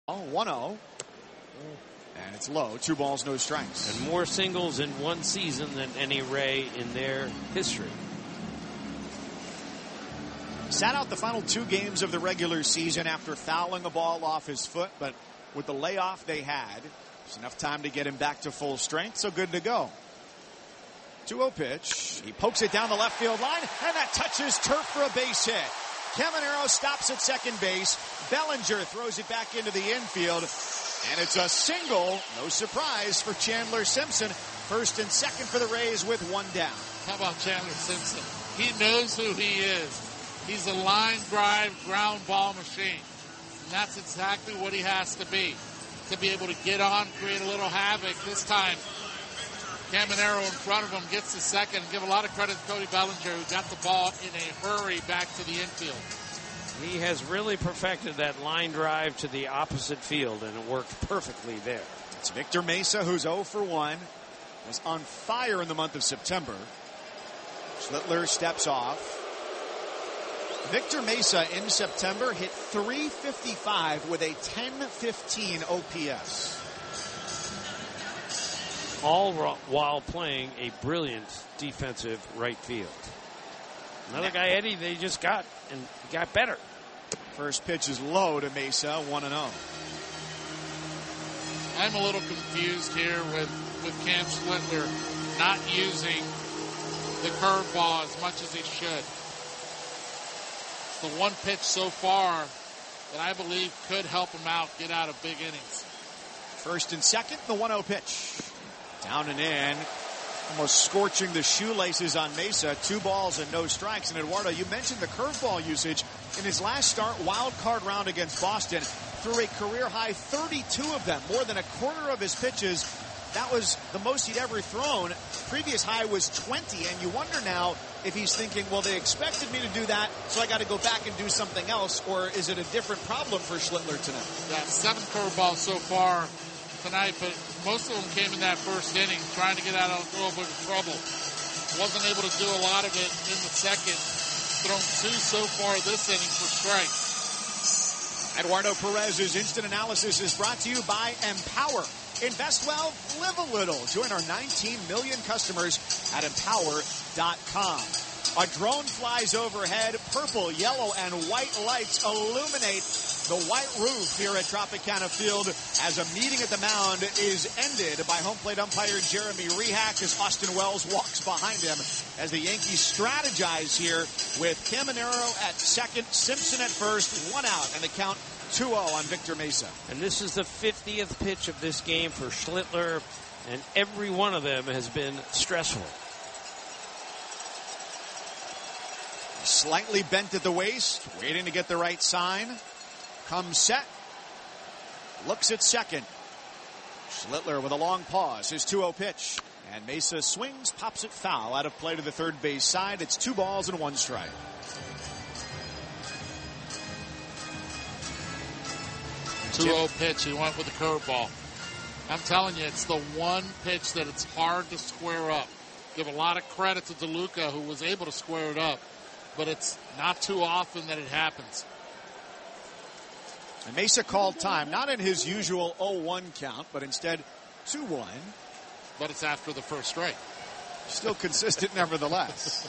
1-0. And it's low. 2 balls, no strikes. And more singles in one season than any Ray in their history. Sat out the final 2 games of the regular season after fouling a ball off his foot, but with the layoff they had, there's enough time to get him back to full strength, so good to go. 2-0 pitch. He pokes it down the left field line, and that touches turf for a base hit. Caminero stops at second base. Bellinger throws it back into the infield, and it's a single. No surprise for Chandler Simpson. First and second for the Rays with 1 down. How about Chandler Simpson? He knows who he is. He's a line drive, ground ball machine. And that's exactly what he has to be able to get on, create a little havoc. This time, Caminero in front of him gets the second. Give a lot of credit to Cody Bellinger, who got the ball in a hurry back to the infield. He has really perfected that line drive to the opposite field, and it worked perfectly there. It's Victor Mesa, who's 0 for 1. Was on fire in the month of September. Schlittler steps off. Victor Mesa in September hit .355 with a .1015 OPS. All while playing a brilliant defensive right field. Another guy, Eddie, they just got, and got better. First pitch is low to Mesa, 1-0. I'm a little confused here with Cam Schlittler not using the curveball as much as he should. It's the one pitch so far that I believe could help him out, get out of big innings. First and second, the 1-0 pitch. Down and in. Almost scorching the shoelaces on Mesa. 2 balls and no strikes. And Eduardo, you mentioned the curveball usage. In his last start, wild card round against Boston, threw a career high 32 of them, more than a quarter of his pitches. That was the most he'd ever thrown. Previous high was 20, and you wonder now if he's thinking, well, they expected me to do that, so I got to go back and do something else, or is it a different problem for Schlittler tonight? Yeah, 7 curveballs so far tonight, but most of them came in that first inning, trying to get out of a little bit of trouble. Wasn't able to do a lot of it in the second. Thrown 2 so far this inning for strikes. Eduardo Perez's instant analysis is brought to you by Empower. Invest well, live a little. Join our 19 million customers at empower.com. A drone flies overhead. Purple, yellow, and white lights illuminate the white roof here at Tropicana Field as a meeting at the mound is ended by home plate umpire Jeremy Rehak as Austin Wells walks behind him as the Yankees strategize here with Caminero at second, Simpson at first, 1 out, and the count 2-0 on Victor Mesa. And this is the 50th pitch of this game for Schlittler, and every one of them has been stressful. Slightly bent at the waist, waiting to get the right sign. Comes set. Looks at second. Schlittler with a long pause. His 2-0 pitch. And Mesa swings, pops it foul out of play to the third base side. It's 2 balls and 1 strike. Two-0 pitch. He went with the curveball. I'm telling you, it's the one pitch that it's hard to square up. Give a lot of credit to DeLuca, who was able to square it up. But it's not too often that it happens. And Mesa called time, not in his usual 0-1 count, but instead 2-1. But it's after the first strike. Still consistent nevertheless.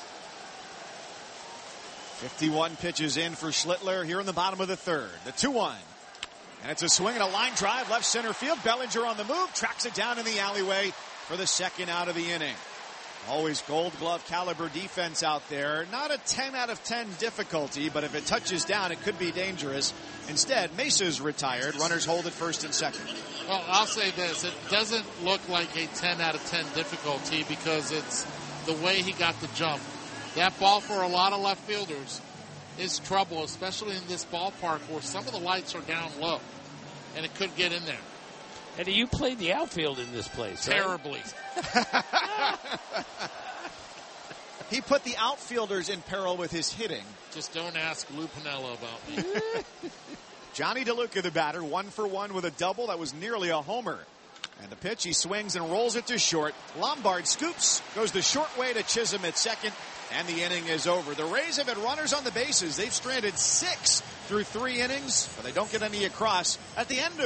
51 pitches in for Schlittler here in the bottom of the third. The 2-1. And it's a swing and a line drive left center field. Bellinger on the move, tracks it down in the alleyway for the second out of the inning. Always gold glove caliber defense out there. Not a 10 out of 10 difficulty, but if it touches down, it could be dangerous. Instead, Mesa's retired. Runners hold at first and second. Well, I'll say this. It doesn't look like a 10 out of 10 difficulty because it's the way he got the jump. That ball for a lot of left fielders is trouble, especially in this ballpark where some of the lights are down low, and it could get in there. Eddie, you played the outfield in this place, right? Terribly. He put the outfielders in peril with his hitting. Just don't ask Lou Piniella about me. Johnny DeLuca, the batter, 1 for 1 with a double. That was nearly a homer. And the pitch, he swings and rolls it to short. Lombard scoops, goes the short way to Chisholm at second, and the inning is over. The Rays have had runners on the bases. They've stranded 6 through 3 innings, but they don't get any across. At the end of